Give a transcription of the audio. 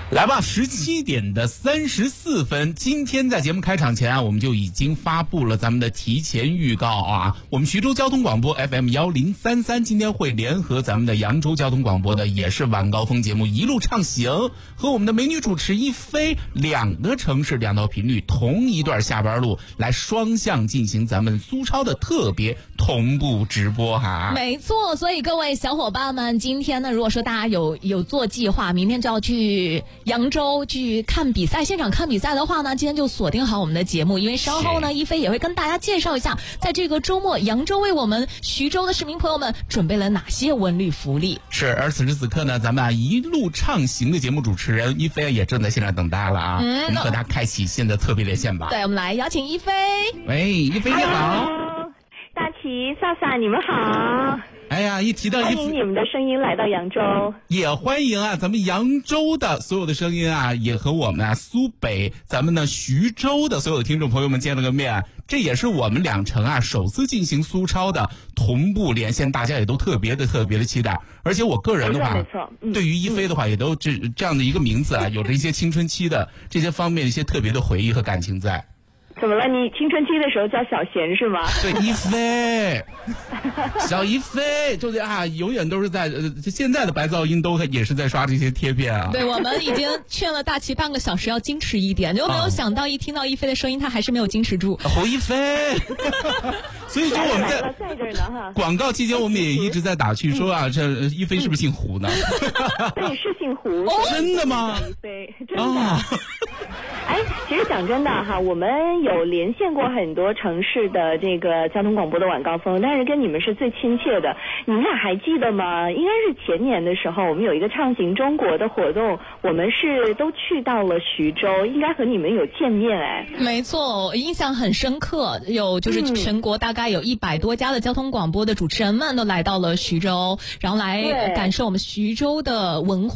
来吧，17:34，今天在节目开场前啊，我们就已经发布了咱们的提前预告啊。我们徐州交通广播 FM1033今天会联合咱们的扬州交通广播的也是晚高峰节目一路畅行，和我们的美女主持一飞，两个城市两道频率同一段下班路来双向进行咱们苏超的特别同步直播哈。 没错，所以各位小伙伴们，今天呢，如果说大家有做计划，明天就要去扬州去看比赛，现场看比赛的话呢，今天就锁定好我们的节目，因为稍后呢，一飞也会跟大家介绍一下，在这个周末扬州为我们徐州的市民朋友们准备了哪些文旅福利。 是，而此时此刻呢，咱们一路畅行的节目主持人一飞也正在现场等大家了啊。我们和他开启现在特别连线吧。 对，我们来邀请一飞。 喂，一飞你好。 大齐、萨萨，你们好。 哎呀，一提到欢迎你们的声音来到扬州， 也欢迎啊，咱们扬州的所有的声音啊，也和我们啊苏北咱们的徐州的所有的听众朋友们见了个面。这也是我们两城啊首次进行苏超的同步连线，大家也都特别的期待。而且我个人的话， 没错， 对于一飞的话，也都这样的一个名字啊，有着一些青春期的这些方面一些特别的回忆和感情在。 怎么了？你青春期的时候叫小贤是吗？ 对，一飞，小一飞，就是啊，永远都是在现在的白噪音都也是在刷这些贴片啊。 对，我们已经劝了大齐半个小时要矜持一点，就没有想到一听到一飞的声音，他还是没有矜持住。 胡一飞，所以说我们在广告期间，我们也一直在打趣说啊，这一飞是不是姓胡呢？ 对，是姓胡。 真的吗？ 一飞，真的。哎，其实讲真的哈，我们有连线过很多城市的这个交通广播的晚高峰，但是跟你们是最亲切的。你们俩还记得吗？应该是前年的时候，我们有一个畅行中国的活动，我们是都去到了徐州，应该和你们有见面哎。 没错，印象很深刻，有就是全国大概有100多家的交通广播的主持人们都来到了徐州，然后来感受我们徐州的文化。